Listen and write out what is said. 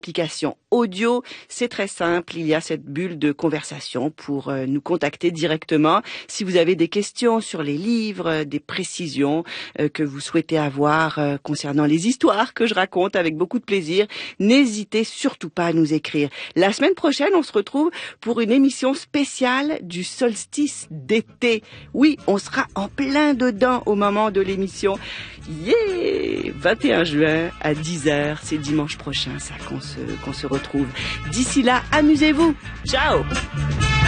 application audio. C'est très simple, il y a cette bulle de conversation pour nous contacter directement. Si vous avez des questions sur les livres, des précisions que vous souhaitez avoir concernant les histoires que je raconte avec beaucoup de plaisir, n'hésitez surtout pas à nous écrire. La semaine prochaine, on se retrouve pour une émission spéciale du solstice d'été. Oui, on sera en plein dedans au moment de l'émission. Yeah! 21 juin à 10h, c'est dimanche prochain ça qu'on se retrouve. D'ici là, amusez-vous. Ciao!